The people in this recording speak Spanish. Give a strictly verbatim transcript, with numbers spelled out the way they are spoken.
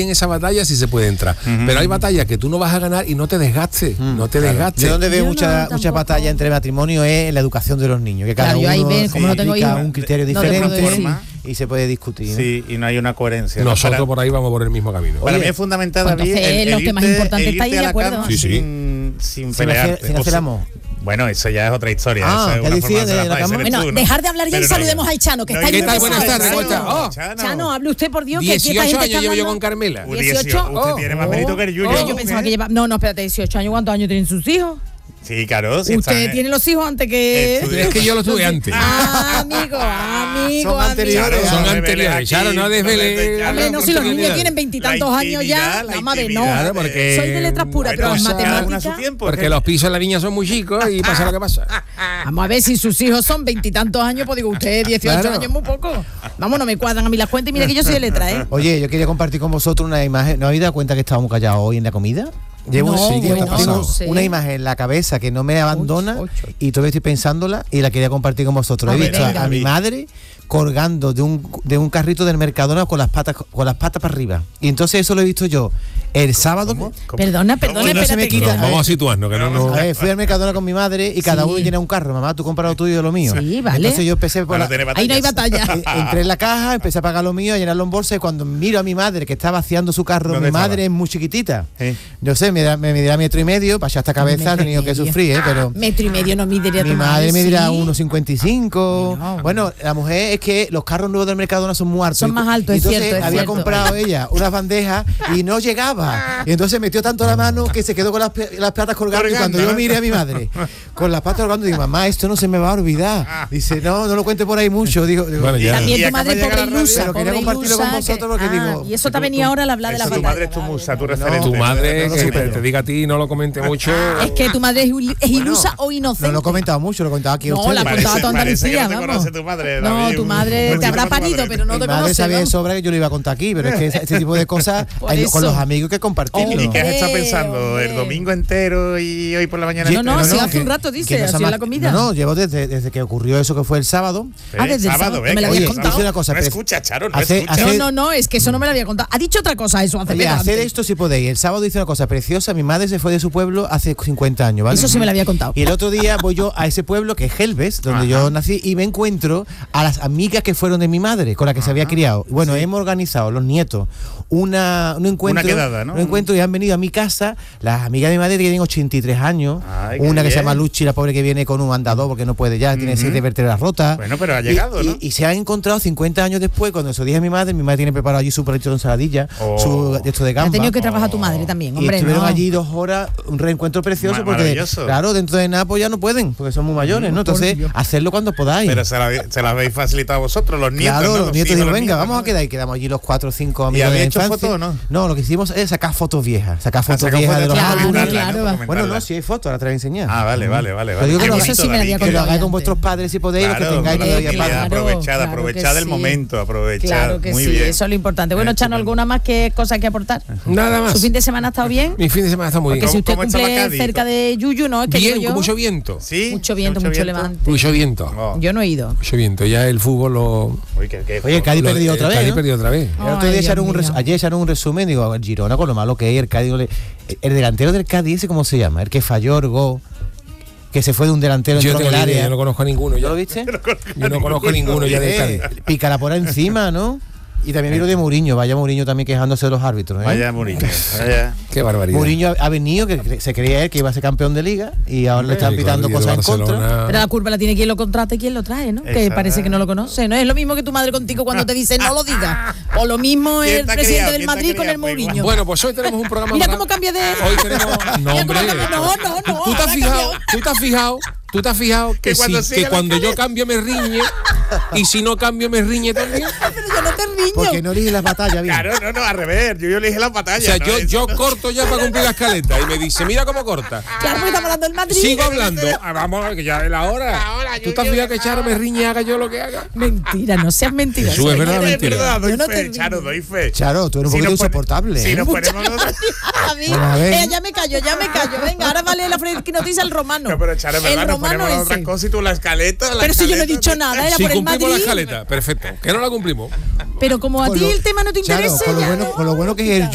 en esa batalla sí se puede entrar. Uh-huh. Pero hay batallas que tú no vas a ganar y no te desgastes, uh-huh. no te claro. desgastes. Yo donde veo Yo muchas no, mucha batallas entre matrimonio es en la educación de los niños, que cada claro, uno yo ahí ve, como sí, no tengo aplica hijos, un criterio no diferente y se puede discutir. Sí, y no hay una coherencia. Nosotros para, por ahí vamos por el mismo camino. Para Oye, mí es fundamental, pues David, entonces, el, el los temas irte, importantes el está ahí irte de a la acuerdo. cama Sí, sí. sin, sin Sin pelearte. hacer, sin hacer amor. Bueno, eso ya es otra historia. Ah, eso es ¿qué una decía forma de la la paz, cama? eres Bueno, tú, ¿no? dejar de hablar ya y Pero no, saludemos al Chano, que no, está ¿qué ahí. tal? Buenas tardes, ¿cómo Chano. está? Oh, Chano. Chano, hable usted por Dios, que aquí esta dieciocho gente años está llevo yo hablando. con Carmela. Uy, dieciocho, Usted oh, tiene más oh, mérito que el Yuyo. Oh, yo pensaba que lleva. No, no, espérate, dieciocho años. ¿Cuántos años tienen sus hijos? Sí, claro. Si Usted están, tiene los hijos antes que. Estudia- Es que yo lo tuve antes. Ah, amigo, amigo, Son anteriores. amigo. Son no anteriores. desveles Charo, no aquí, desvele. no Hombre, no, si los niños tienen veintitantos La años ya, intimidad, la nada más de no. intimidad, Claro, porque- Soy de letras puras, Bueno, pero las pues cada una a su matemáticas. tiempo. Porque los pisos de la niña son muy chicos y pasa lo que pasa. Vamos a ver, si sus hijos son veintitantos años, pues digo, usted dieciocho Claro. años es muy poco. Vamos, no me cuadran a mí las cuentas y mira que yo soy de letra, ¿eh? Oye, yo quería compartir con vosotros una imagen. ¿No habéis dado cuenta que estábamos callados hoy en la comida? Llevo No, sí, bueno, tengo no sé. una imagen en la cabeza que no me abandona Ocho, ocho. y todavía estoy pensándola y la quería compartir con vosotros. A He ver, visto a, venga. a mi madre colgando de un, de un carrito del Mercadona con las patas con las patas para arriba. Y entonces eso lo he visto yo el sábado. ¿Cómo? Perdona, perdona, Y no se me espérate. quita. que- Vamos a situarnos, que no nos... A ver, fui al Mercadona con mi madre y cada Sí. uno llena un carro. Mamá, tú compras lo tuyo y yo lo mío. Sí, vale. Entonces yo empecé por Para la, tener Ahí no hay batallas. batalla. Eh, entré en la caja, empecé a pagar lo mío, a llenarlo en bolsa y cuando miro a mi madre que está vaciando su carro, mi ¿Dónde madre estaba? es muy chiquitita. Sí. Yo sé, me, da- me medirá metro y medio, para allá esta cabeza ha Metro y tenido que medio. sufrir, ¿eh? Pero Metro y medio no midería mi tu madre me dirá sí. uno cincuenta y cinco. No. Bueno, la mujer es que los carros nuevos del Mercadona son muy altos. Son Y- más altos, es entonces cierto, es había cierto. comprado ella unas bandejas y no llegaba. Y entonces metió tanto la mano que se quedó con las, pi- las patas colgando. Y Colgando, cuando yo ¿no? miré a mi madre con las patas colgando, digo, mamá, esto no se me va a olvidar. Dice, no, no lo cuente por ahí mucho. Digo, digo, Bueno, ya. También Y tu acaba madre de llegar pobre a la radio. ilusa, Pero quería pobre compartirlo con ilusa, vosotros porque que- digo, ah, y eso te ha venido ahora al hablar de la Eso, tu batalla. madre es tu musa, tu No, referente. Tu madre, no lo que supero. te, te diga a ti, no lo comente mucho. Es que tu madre es, il- es ilusa o inocente. no lo he comentado mucho, lo he contado aquí a No, ustedes. la Parece- contaba toda parece que Andalucía, no te vamos. conoce tu madre, No, David, tu un- madre un te habrá chico con tu parido, madre. pero no Mi te madre conoce. sabía de vamos. sobra que yo lo iba a contar aquí, pero es que ese, ese tipo de cosas Por hay- eso. con los amigos que compartirlo. ¿Y qué has estado Hombre, pensando? ¿El hombre. domingo entero y hoy por la mañana? No, no, entera? sí, hace que- un rato que dice, no se así llama- es la comida. No, no, llevo desde, desde que ocurrió eso que fue el sábado. Eh, Ah, desde el sábado, ¿ves? me lo Que habías hoy- contado. Dice una cosa, No pero- escucha, Charo, no hace- escucha. hace- No, no, no, es que eso no me lo había contado. Ha dicho otra cosa eso hace Oye, poco hacer antes. esto si podéis. El sábado hice una cosa preciosa. Mi madre se fue de su pueblo hace cincuenta años, ¿vale? Eso sí me lo había contado. Y el otro día voy yo a ese pueblo que es Helves, donde Ajá. yo nací, y me encuentro a las amigas que fueron de mi madre, con las que se había criado. Bueno, hemos organizado, los nietos, una, un encuentro. Una quedada, ¿no? Un encuentro y han venido a mi casa las amigas de mi madre que tienen ochenta y tres años. Ay, qué una que se bien. llama Luchi, la pobre que viene con un andador porque no puede ya, tiene Ujú. siete vértebras rotas. Bueno, pero ha Y- llegado, y, ¿no? Y se han encontrado cincuenta años después, cuando se lo dije a mi madre, mi madre tiene preparado allí su palito de ensaladilla, Oh. su de esto de Ha gamba. tenido que trabajar tu madre también, Y hombre. estuvieron no. allí dos horas, un reencuentro precioso, Ma- porque, maravilloso. claro, dentro de nada pues ya no pueden, porque son muy mayores, ¿no? Entonces, hacerlo cuando podáis. Pero se la, se la habéis facilitado vosotros, los nietos. Claro, ¿no? los nietos hijos, dijeron, los venga, nietos, vamos ¿no? a quedar y quedamos allí los cuatro o cinco amigos de habéis la hecho infancia. fotos o no? No, lo que hicimos es sacar fotos viejas, sacar fotos sacar viejas de fotos los Claro, álbumes. documentarla, claro. ¿no? Bueno, Documentarla. no, si hay fotos, ahora te la voy a enseñar. Ah, vale, vale, vale. Pero vale. digo que Qué lo- Eso bonito, sí me la David, había qué Que lo contado hagáis con antes. vuestros padres si podéis, Claro, los que tengáis hombre, todavía y padres. Claro, aprovechad, claro aprovechad que el sí. momento, aprovechad. Claro que Muy sí, bien. eso es lo importante. Bueno, Chano, ¿alguna más que cosa que aportar? Nada más. ¿Su fin de semana ha estado bien? Mi fin de semana está muy Porque bien. si usted ¿Cómo estaba cumple Cádiz? cerca de Yuyu, ¿no? Es que Bien, digo yo, con mucho viento. ¿Sí? mucho viento, mucho levante. Mucho viento. Oh. Yo no he ido. Mucho viento. Ya el fútbol lo... Uy, qué- qué- Oye, el Cádiz lo- perdió el otra vez, Cádiz ¿no? perdió otra vez. El otro Ay, día echaron Dios un res- mío. ayer echaron un resumen, digo, el Girona con lo malo que es, el Cádiz, no le- el delantero del Cádiz, ¿ese cómo se llama? El que falló Orgó, que se fue de un delantero Yo, entró en tengo el ni idea, área. yo no conozco a ninguno. ¿Ya Ya. lo viste? Yo no conozco a ninguno ya del Cádiz. Eh, pícala por encima, ¿no? Y también vi lo de Mourinho, vaya Mourinho también quejándose de los árbitros, ¿eh? Vaya Mourinho. Vaya. Qué barbaridad. Mourinho ha, ha venido, que cre- se creía él que iba a ser campeón de liga y ahora le están Sí, pitando claro, y cosas de en contra. Barcelona. Pero la culpa la tiene quien lo contrata y quien lo trae, ¿no? Que Exacto. parece que no lo conoce, ¿no? Es lo mismo que tu madre contigo cuando te dice no lo digas. O lo mismo ¿Quién el te ha presidente criado? del ¿Quién te ha Madrid con criado? el Pues Mourinho. Bueno, pues hoy tenemos un programa... Mira mara- cómo cambia de... Hoy tenemos... No, Mira hombre. cómo cambia- No, no, no. ¿Tú te has ahora fijado? cambia- ¿Tú te has fijado? ¿Tú te has fijado que, Que si- cuando que sigue la cuando yo escalera- cambio me riñe y si no cambio me riñe también? Pero yo no te riño. Porque no eliges las batallas bien. Claro, no, no, al revés. Yo, yo le dije la O batalla. sea, ¿no? yo, Eso yo no. corto ya para cumplir la escaleta y me dice, mira cómo corta. Claro, porque estamos hablando del Madrid. Sigo hablando. Ah, vamos, que ya es la hora. ¿Tú te has fijado que Charo me riñe y haga yo lo que haga? Mentira, no seas mentiroso. Eso es verdad, Es mentira. verdad, doy Yo no te fe, riño. Charo, doy fe. Charo, tú eres un Si poquito nos pone- insoportable. Si ¿eh? nos ponemos los- A mí, Vamos a ver. eh, ya me callo, ya me callo. Venga, ahora vale la fresca noticia el romano. No, pero Charo, es verdad, el nos romano ponemos las otras ese. cosas y tú la escaleta. la Pero si yo no he escaleta, dicho nada, era Si por el cumplimos la Madrid. escaleta, perfecto. Que no la cumplimos. Pero como a Con ti lo- el tema no te Charo, interesa, con lo ya bueno, no. con lo bueno que es el